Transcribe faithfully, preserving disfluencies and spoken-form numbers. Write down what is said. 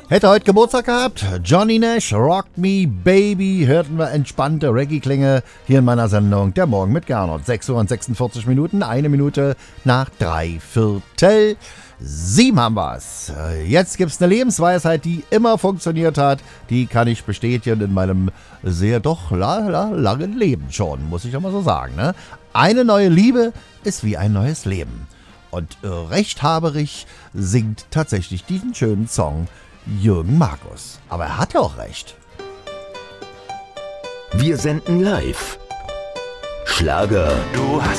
Hätte heute Geburtstag gehabt. Johnny Nash, Rock Me Baby, hörten wir entspannte Reggae-Klänge hier in meiner Sendung Der Morgen mit Gernot. sechs Uhr und sechsundvierzig Minuten, eine Minute nach drei Viertel. Sieben haben wir's. Jetzt gibt's eine Lebensweisheit, die immer funktioniert hat. Die kann ich bestätigen in meinem sehr doch la, la, langen Leben schon, muss ich immer so sagen. Ne? Eine neue Liebe ist wie ein neues Leben. Und äh, rechthaberig singt tatsächlich diesen schönen Song Jürgen Markus. Aber er hat ja auch recht. Wir senden live. Schlager. Du hast